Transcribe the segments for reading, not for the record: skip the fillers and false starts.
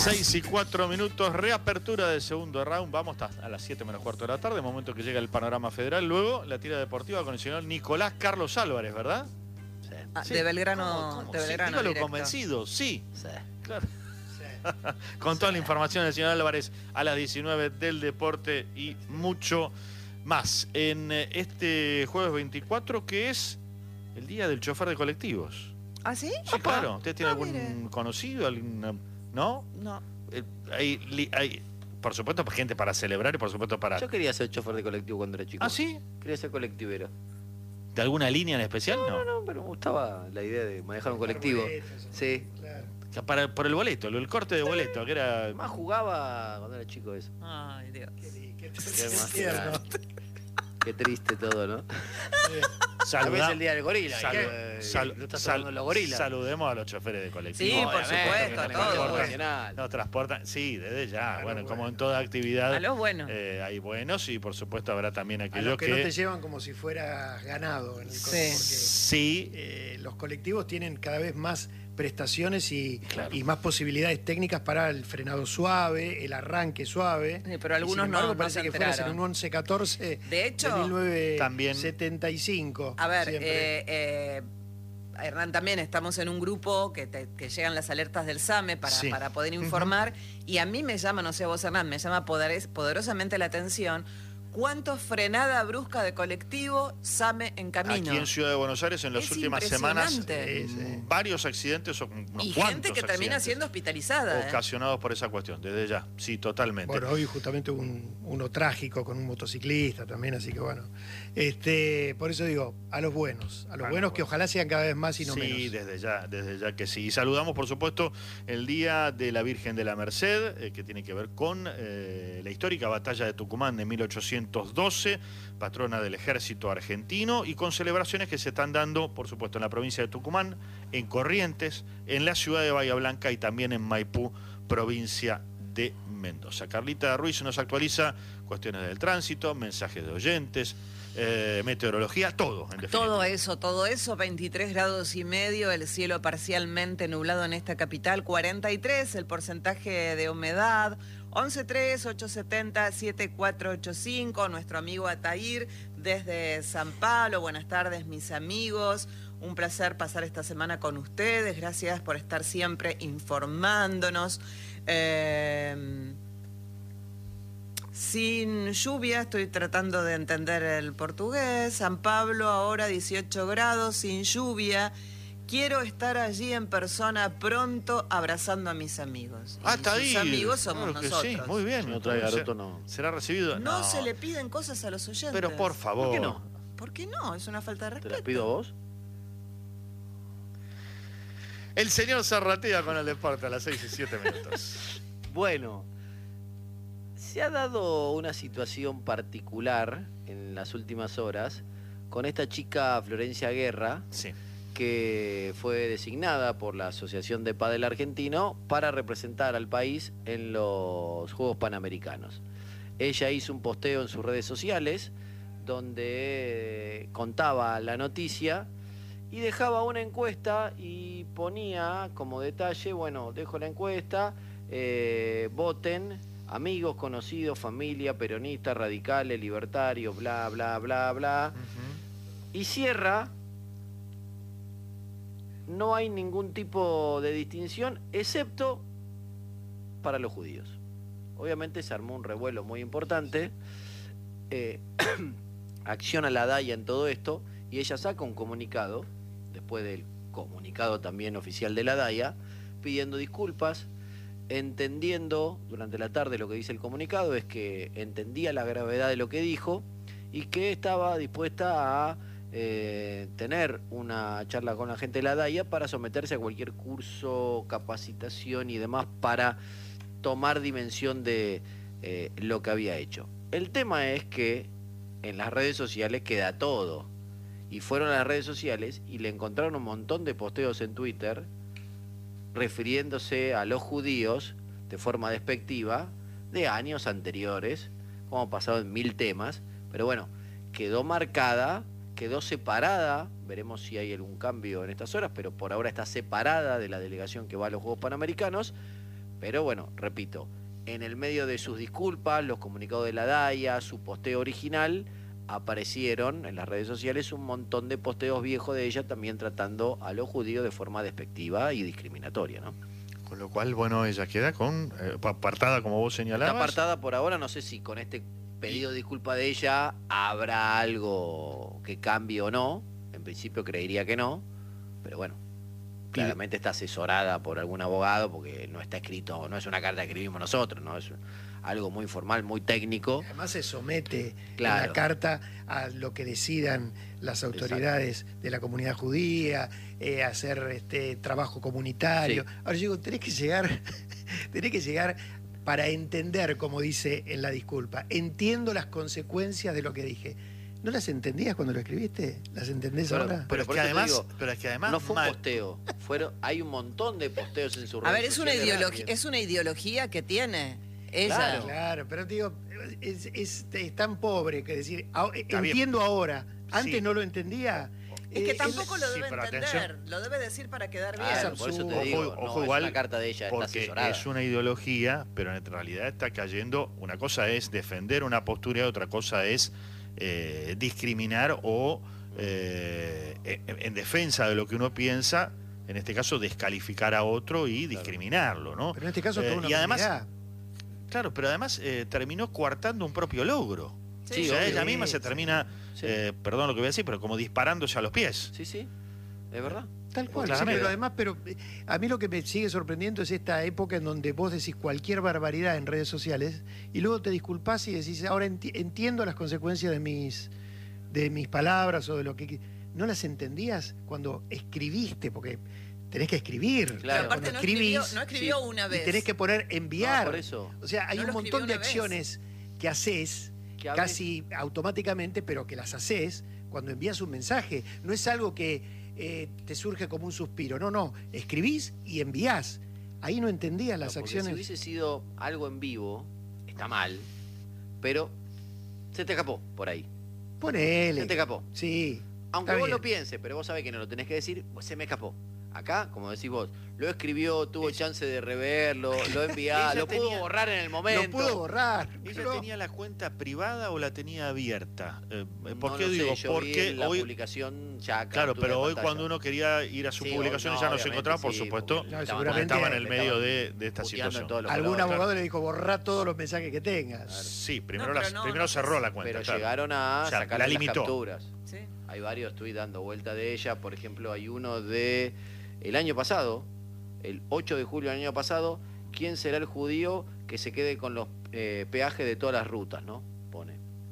6:04, reapertura del segundo round. Vamos hasta a las 7 menos cuarto de la tarde, momento que llega el panorama federal. Luego la tira deportiva con el señor Nicolás Carlos Álvarez, ¿verdad? Sí. Sí. De Belgrano. ¿Cómo? De Sí, Belgrano dígalo directo. convencido, sí. Sí. Claro. Con toda la información del señor Álvarez a las 19 del deporte y mucho más. En este jueves 24, que es el día del chofer de colectivos. ¿Ah, sí? Sí, claro. ¿Usted tiene algún mire. conocido? ¿No? No. Hay, por supuesto, gente para celebrar y por supuesto para... Yo quería ser chofer de colectivo cuando era chico. ¿Ah, sí? Quería ser colectivero. ¿De alguna línea en especial? No, pero me gustaba la idea de manejar un colectivo. Sí. Por el boleto, el corte de boleto, que era... Más jugaba cuando era chico eso. Ay, Dios. Qué más Qué triste todo, ¿no? A veces el día del gorila. No estás hablando de los gorilas. Saludemos a los choferes de colectivo. Sí, por supuesto, a todos. Nos transportan, sí, desde ya. Bueno, como en toda actividad. A los buenos. Hay buenos y por supuesto habrá también A aquellos los que no te llevan como si fueras ganado en el coche, porque sí. Los colectivos tienen cada vez más prestaciones y más posibilidades técnicas para el frenado suave, el arranque suave. Sí, pero algunos sin embargo, no parece se que fueras en enteraron. un 1114 De hecho, de también 1975. A ver, siempre. Hernán, también estamos en un grupo que llegan las alertas del SAME para poder informar, y a mí me llama, no sé a vos, Hernán, me llama poderosamente la atención cuánto frenada brusca de colectivo SAME en camino. Aquí en Ciudad de Buenos Aires en las Es últimas semanas impresionante. varios accidentes o unos Y cuantos gente que termina accidentes siendo hospitalizada. ocasionados por esa cuestión, desde ya, sí, totalmente. Bueno, hoy justamente hubo uno trágico con un motociclista también, así que bueno. Por eso digo, a los buenos, que ojalá sean cada vez más y no menos. Sí, desde ya que sí. Y saludamos, por supuesto, el Día de la Virgen de la Merced, que tiene que ver con la histórica batalla de Tucumán de 1812, patrona del ejército argentino, y con celebraciones que se están dando, por supuesto, en la provincia de Tucumán, en Corrientes, en la ciudad de Bahía Blanca y también en Maipú, provincia de Mendoza. Carlita Ruiz nos actualiza cuestiones del tránsito, mensajes de oyentes, meteorología, todo, en definitiva. Todo eso, 23 grados y medio, el cielo parcialmente nublado en esta capital, 43 el porcentaje de humedad, 1138707485, nuestro amigo Atair desde San Pablo. Buenas tardes, mis amigos, un placer pasar esta semana con ustedes, gracias por estar siempre informándonos. Sin lluvia, estoy tratando de entender el portugués. San Pablo ahora 18 grados, sin lluvia. Quiero estar allí en persona pronto abrazando a mis amigos. Y Está ahí. sus amigos somos Claro que nosotros. sí, muy bien. Si no trae garoto, no. ¿Será recibido? No se le piden cosas a los oyentes. Pero por favor. ¿Por qué no? ¿Por qué no? Es una falta de ¿Te respeto. las pido a vos? El señor Zarratea con el deporte a las 6:07. Bueno, se ha dado una situación particular en las últimas horas con esta chica Florencia Guerra, Sí. que fue designada por la Asociación de Pádel Argentino para representar al país en los Juegos Panamericanos. Ella hizo un posteo en sus redes sociales donde contaba la noticia y dejaba una encuesta y ponía como detalle, bueno, dejo la encuesta, voten, amigos, conocidos, familia, peronistas, radicales, libertarios, bla, bla, bla, bla. Y cierra, no hay ningún tipo de distinción, excepto para los judíos. Obviamente se armó un revuelo muy importante, acciona la DAIA en todo esto, y ella saca un comunicado, después del comunicado también oficial de la DAIA, pidiendo disculpas, entendiendo durante la tarde lo que dice el comunicado, es que entendía la gravedad de lo que dijo y que estaba dispuesta a tener una charla con la gente de la DAIA para someterse a cualquier curso, capacitación y demás para tomar dimensión de lo que había hecho. El tema es que en las redes sociales queda todo, y fueron a las redes sociales y le encontraron un montón de posteos en Twitter refiriéndose a los judíos de forma despectiva de años anteriores, como ha pasado en 1000 temas, pero bueno, quedó marcada, quedó separada, veremos si hay algún cambio en estas horas, pero por ahora está separada de la delegación que va a los Juegos Panamericanos, Pero bueno, repito, en el medio de sus disculpas, los comunicados de la DAIA, su posteo original, aparecieron en las redes sociales un montón de posteos viejos de ella también tratando a los judíos de forma despectiva y discriminatoria, ¿no? Con lo cual, bueno, ella queda apartada, como vos señalabas. Está apartada por ahora, no sé si con este pedido de disculpa de ella habrá algo que cambie o no. En principio creería que no, pero bueno, claramente está asesorada por algún abogado porque no está escrito, no es una carta que escribimos nosotros, no es algo muy formal, muy técnico. Además se somete Claro. la carta a lo que decidan las autoridades de la comunidad judía, hacer trabajo comunitario. Sí. Ahora yo digo, tenés que llegar para entender, como dice en la disculpa. Entiendo las consecuencias de lo que dije. ¿No las entendías cuando lo escribiste? ¿Las entendés ahora? Pero por es que eso te además, digo, no fue un posteo, hay un montón de posteos en su red. A ver, es una ideología que tiene ella. Claro, pero te digo, es tan pobre que decir, Está entiendo bien. ahora, antes Sí. no lo entendía. Es que tampoco lo sí, debe pero entender, atención. lo debe decir para quedar bien. Claro, por eso te absurdo. digo, Ojo no, igual, es una carta de ella, está porque asesorada. es una ideología, pero en realidad está cayendo. Una cosa es defender una postura y otra cosa es discriminar o en defensa de lo que uno piensa, en este caso descalificar a otro y discriminarlo, ¿no? Pero en este caso toda una y además, comunidad. claro, pero además terminó coartando un propio logro. Sí, o sea, obvio. ella misma Sí, se sí. termina, Sí. perdón lo que voy a decir, pero como disparándose a los pies. Sí, sí, es verdad. Tal cual, sí, Claramente. pero además, a mí lo que me sigue sorprendiendo es esta época en donde vos decís cualquier barbaridad en redes sociales y luego te disculpás y decís, ahora entiendo las consecuencias de mis palabras o de lo que... ¿No las entendías cuando escribiste? Porque tenés que escribir. Claro. Pero aparte Cuando no escribís, escribió sí, una y vez. tenés que poner enviar. No, por eso. O sea, hay No un lo montón de escribió una vez. acciones que haces Que a veces- casi automáticamente, pero que las haces cuando envías un mensaje. No es algo que te surge como un suspiro. No, escribís y envías. Ahí no entendías las No, porque acciones. Si hubiese sido algo en vivo, está mal, pero se te escapó por ahí. Ponele. Se te escapó. Sí. Aunque está vos bien. lo pienses, pero vos sabés que no lo tenés que decir, pues se me escapó. Acá, como decís vos, lo escribió, tuvo chance de reverlo, lo envió, lo pudo tenía- borrar en el momento. Lo pudo borrar. ¿Ella pero- tenía la cuenta privada o la tenía abierta? ¿Por No qué lo sé, digo? yo vi Porque en la hoy, publicación ya claro, captura pero de hoy pantalla. cuando uno quería ir a su Sí, publicación no, ya no se obviamente, encontraba, por sí, supuesto, porque No, estaban- seguramente estaba en el le medio estaban de esta puteando situación. en todos los Algún lados. abogado le dijo, borrá todos los mensajes que tengas. Sí, primero, No, pero no, primero no cerró sé. la cuenta. Pero claro. llegaron a O sea, sacarle la las limitó. capturas. Sí. Hay varios tweets dando vuelta de ella. Por ejemplo, hay uno de el año pasado, el 8 de julio del año pasado. ¿Quién será el judío que se quede con los peajes de todas las rutas? ¿No? Pone.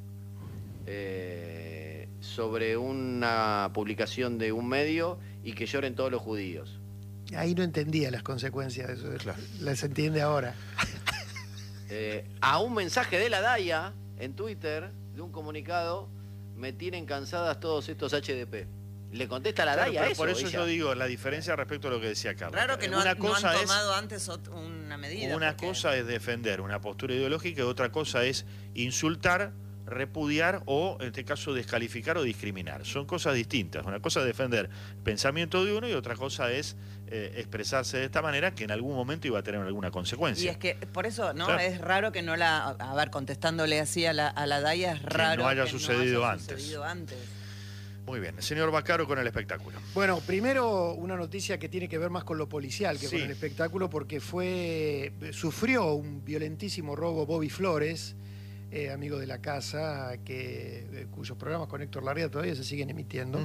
Sobre una publicación de un medio y que lloren todos los judíos. Ahí no entendía las consecuencias de eso. Claro. Las entiende ahora. A un mensaje de la DAIA en Twitter, de un comunicado, me tienen cansadas todos estos HDP. Le contesta a la Claro, DAIA pero eso. por eso ella. yo digo la diferencia respecto a lo que decía Carlos. Raro que no Una han, no cosa han es tomado antes una medida. Una porque- cosa es defender una postura ideológica y otra cosa es insultar, repudiar o, en este caso, descalificar o discriminar. Son cosas distintas. Una cosa es defender el pensamiento de uno y otra cosa es expresarse de esta manera que en algún momento iba a tener alguna Y consecuencia. es que por eso, ¿no? Claro. Es raro que no la... A ver, contestándole así a la DAIA, es raro no haya que sucedido haya antes. sucedido antes. Muy bien. Señor Baccaro con el espectáculo. Bueno, primero una noticia que tiene que ver más con lo policial que Sí. con el espectáculo, porque sufrió un violentísimo robo Bobby Flores, amigo de la casa, cuyos programas con Héctor Larrea todavía se siguen emitiendo.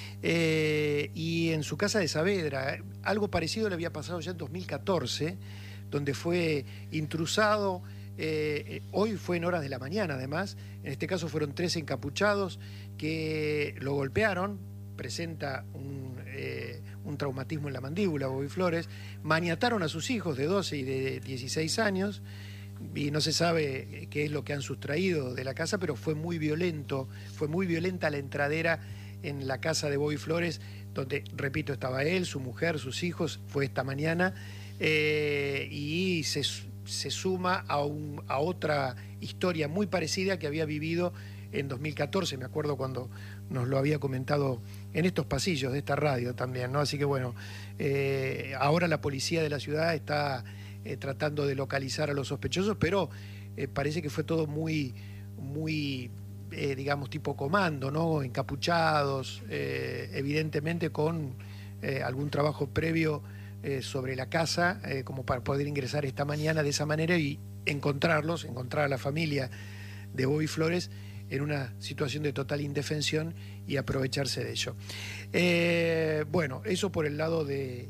Y en su casa de Saavedra, algo parecido le había pasado ya en 2014, donde fue intrusado. Hoy fue en horas de la mañana, además. En este caso fueron 3 encapuchados que lo golpearon. Presenta un traumatismo en la mandíbula, Bobby Flores. Maniataron a sus hijos de 12 y de 16 años. Y no se sabe qué es lo que han sustraído de la casa, pero fue muy violento. Fue muy violenta la entradera en la casa de Bobby Flores, donde, repito, estaba él, su mujer, sus hijos. Fue esta mañana. Y se suma a otra historia muy parecida que había vivido en 2014, me acuerdo cuando nos lo había comentado en estos pasillos de esta radio también, ¿no? Así que bueno, ahora la policía de la ciudad está tratando de localizar a los sospechosos, pero parece que fue todo muy digamos, tipo comando, ¿no? Encapuchados, evidentemente con algún trabajo previo sobre la casa, como para poder ingresar esta mañana de esa manera y encontrar a la familia de Bobby Flores en una situación de total indefensión y aprovecharse de ello. Bueno, eso por el lado de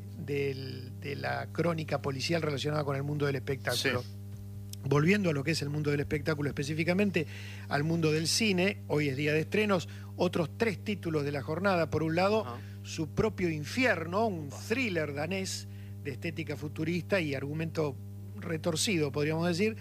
la crónica policial relacionada con el mundo del espectáculo. Sí. Volviendo a lo que es el mundo del espectáculo, específicamente al mundo del cine, hoy es día de estrenos, otros 3 títulos de la jornada. Por un lado, Su propio infierno, un thriller danés de estética futurista y argumento retorcido, podríamos decir,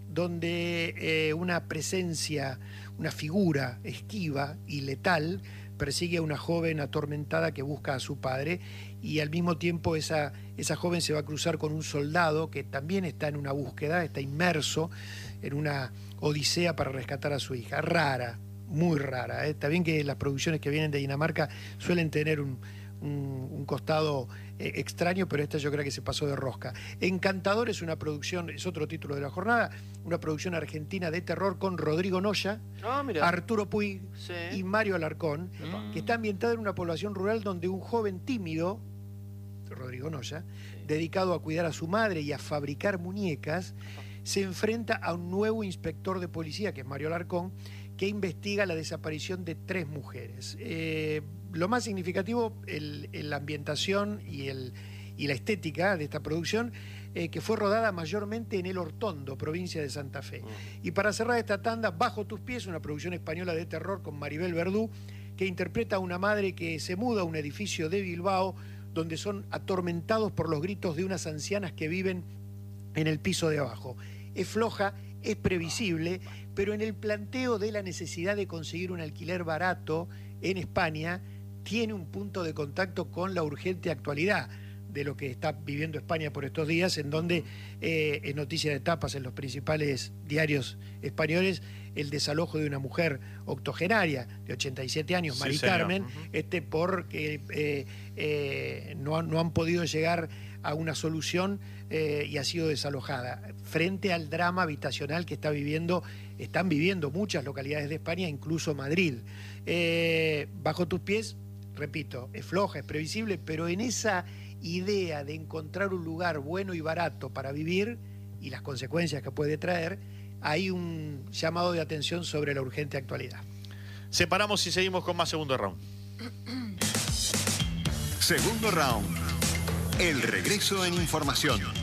donde una presencia, una figura esquiva y letal persigue a una joven atormentada que busca a su padre, y al mismo tiempo esa joven se va a cruzar con un soldado que también está en una búsqueda, está inmerso en una odisea para rescatar a su hija. Rara, muy rara. Está bien que las producciones que vienen de Dinamarca suelen tener un costado extraño, pero esta yo creo que se pasó de rosca. Encantador es una producción, es otro título de la jornada, una producción argentina de terror con Rodrigo Noya, Arturo Puig y Mario Alarcón, que está ambientada en una población rural donde un joven tímido, Rodrigo Noya, dedicado a cuidar a su madre y a fabricar muñecas, se enfrenta a un nuevo inspector de policía, que es Mario Alarcón, que investiga la desaparición de 3 mujeres. Lo más significativo, la ambientación y la estética de esta producción, que fue rodada mayormente en El Hortondo, provincia de Santa Fe. Y para cerrar esta tanda, Bajo tus pies, una producción española de terror con Maribel Verdú, que interpreta a una madre que se muda a un edificio de Bilbao donde son atormentados por los gritos de unas ancianas que viven en el piso de abajo. Es floja, es previsible, pero en el planteo de la necesidad de conseguir un alquiler barato en España, tiene un punto de contacto con la urgente actualidad de lo que está viviendo España por estos días, en donde es noticia de tapas en los principales diarios españoles el desalojo de una mujer octogenaria de 87 años, Mari Carmen, porque no han podido llegar a una solución y ha sido desalojada, frente al drama habitacional que están viviendo muchas localidades de España, incluso Madrid. Bajo tus pies, repito, es floja, es previsible, pero en esa idea de encontrar un lugar bueno y barato para vivir y las consecuencias que puede traer, hay un llamado de atención sobre la urgente actualidad. Separamos y seguimos con más Segundo Round. Segundo Round. El regreso en información.